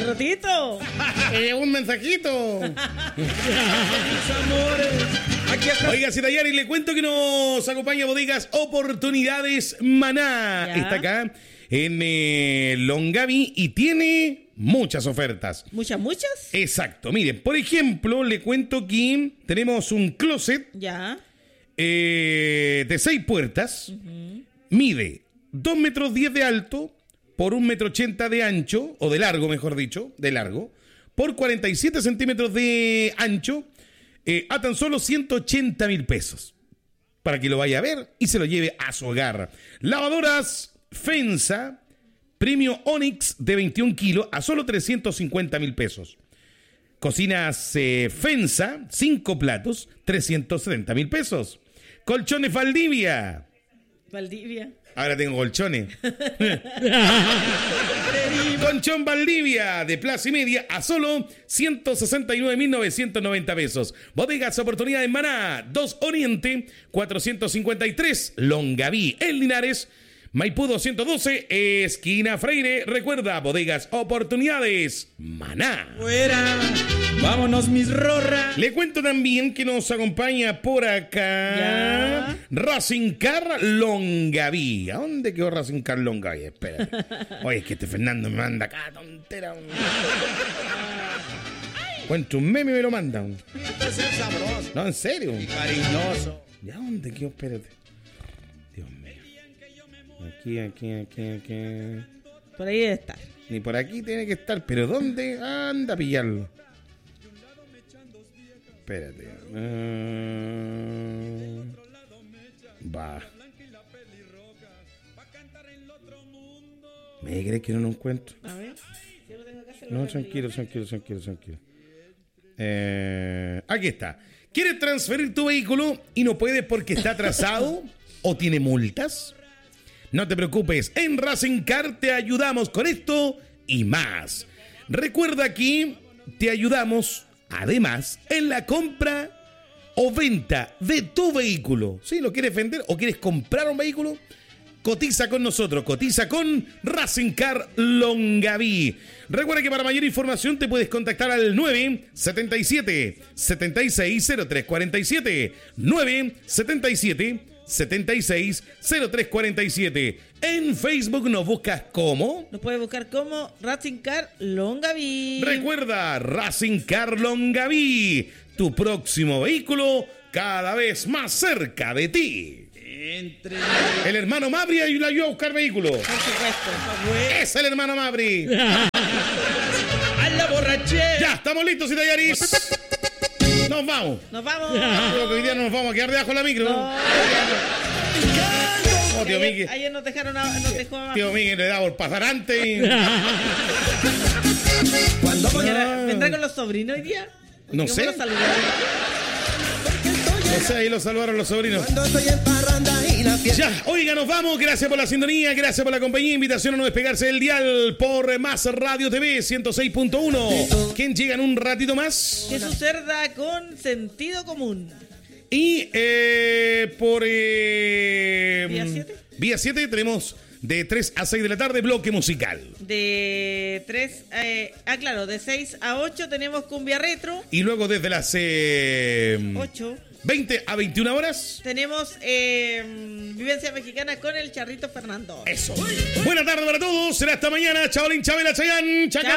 ratito. Un mensajito. Oiga, Citayari, le cuento que nos acompaña Bodegas Oportunidades Maná. Ya. Está acá en Longaví y tiene muchas ofertas. ¿Muchas? Exacto. Miren, por ejemplo, le cuento que tenemos un closet Ya. de 6 puertas. Mide 2,10 metros de alto por 1,80 metros de ancho, o de largo, mejor dicho, de largo, por 47 centímetros de ancho, a tan solo 180,000 pesos. Para que lo vaya a ver y se lo lleve a su hogar. Lavadoras Fensa Premio Onix de 21 kilos a solo 350,000 pesos. Cocinas Fensa, 5 platos, 370,000 pesos. Colchones Valdivia. Ahora tengo colchones. Colchón Valdivia de Plaza y Media a solo 169,990 pesos. Bodegas Oportunidades Maná, 2 Oriente, 453 Longaví, en Linares, Maipú 212, esquina Freire. Recuerda, Bodegas Oportunidades Maná. Fuera, vámonos mis rorras. Le cuento también que nos acompaña por acá Ya. Racing Car Longaví. ¿A dónde quedó Racing Car Longaví? Espérate. Oye, es que este Fernando me manda acá tontera. Cuento un meme y me lo manda. Esto es ser sabroso No, en serio. y cariñoso. ¿Ya dónde quedó? Espérate. Dios mío. Aquí. Por ahí debe estar. Ni por aquí tiene que estar. ¿Pero dónde? Anda a pillarlo. Espérate. Va. ¿Me crees que no lo encuentro? A ver. Yo lo tengo acá, se lo No, voy a tranquilo. Aquí está. ¿Quieres transferir tu vehículo y no puedes porque está atrasado o tiene multas? No te preocupes, en Racing Car te ayudamos con esto y más. Recuerda que te ayudamos, además, en la compra o venta de tu vehículo. ¿Sí? ¿Lo quieres vender o quieres comprar un vehículo? Cotiza con nosotros, cotiza con Racing Car Longaví. Recuerda que para mayor información te puedes contactar al 977-760347. 977-760347. En Facebook nos buscas como... Nos puede buscar como Racing Car Longaví. Recuerda, Racing Car Longaví, tu próximo vehículo cada vez más cerca de ti. Entre El hermano Mabri la ayudó a buscar vehículo. Por supuesto. Es el hermano Mabri. a la borrachera. Ya, estamos listos, Citayaris. Nos vamos. Creo que hoy día no nos vamos a quedar debajo de la micro. No, Oh, tío Miguel. ayer nos dejaron nos dejó abajo. Tío Miguel le da por pasar antes. ¿Vendrá con los sobrinos hoy día? No ¿Cómo sé. los saludaron? No sé, ahí lo saludaron los sobrinos. Cuando estoy en parranda y la fiesta. Ya, oiga, nos vamos. Gracias por la sintonía, gracias por la compañía. Invitación a no despegarse del dial por Más Radio TV 106.1. ¿Quién llega en un ratito más? Jesús Cerda con sentido común. Y por ¿Vía 7? Vía 7 tenemos de 3 a 6 de la tarde bloque musical. De 3, de 6 a 8 tenemos cumbia retro. Y luego desde las 8 20 a 21 horas. tenemos vivencia mexicana con el Charrito Fernando. Eso. Buena tarde para todos. Será hasta mañana. Chaolín, Chabela, Chayán. Chaca.